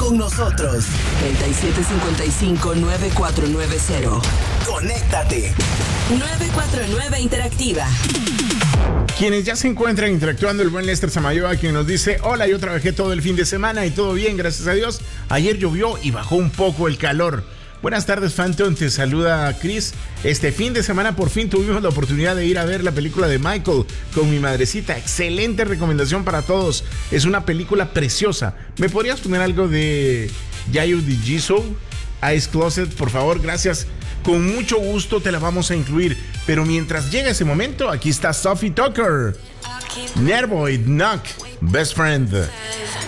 con nosotros. 3755-9490. Conéctate. 949 Interactiva. Quienes ya se encuentran interactuando, el buen Lester Samayoa, quien nos dice: hola, yo trabajé todo el fin de semana y todo bien, gracias a Dios. Ayer llovió y bajó un poco el calor. Buenas tardes, Phantom, te saluda Chris. Este fin de semana por fin tuvimos la oportunidad de ir a ver la película de Michael con mi madrecita. Excelente recomendación para todos. Es una película preciosa. ¿Me podrías poner algo de Yayo de Jisoo? Ice Closet, por favor, gracias. Con mucho gusto te la vamos a incluir. Pero mientras llega ese momento, aquí está Sophie Tucker. Nervoid Knock, Best Friend.